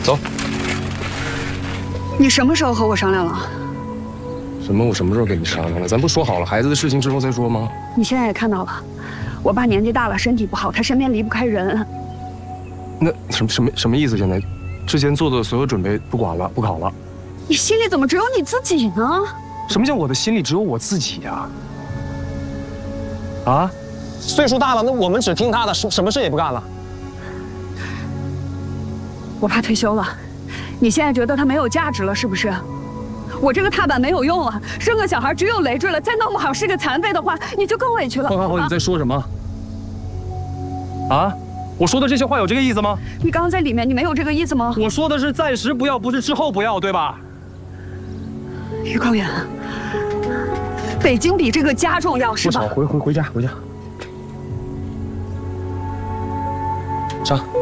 走。 你什么时候和我商量了？ 什么？我什么时候跟你商量了？咱不说好了孩子的事情之后再说吗？ 你现在也看到了，我爸年纪大了，身体不好，他身边离不开人。 那什么意思？现在，之前做的所有准备不管了，不考了。 你心里怎么只有你自己呢？ 什么叫我的心里只有我自己呀？啊？ 岁数大了，那我们只听他的，什么事也不干了。 我爸退休了，你现在觉得他没有价值了，是不是？我这个踏板没有用了，生个小孩只有累赘了，再弄不好是个残废的话，你就更委屈了。 黄你在说什么？啊？我说的这些话有这个意思吗？ 你刚刚在里面，你没有这个意思吗？ 我说的是暂时不要，不是之后不要，对吧？ 于高远，北京比这个家重要，是吧？ 回家。上。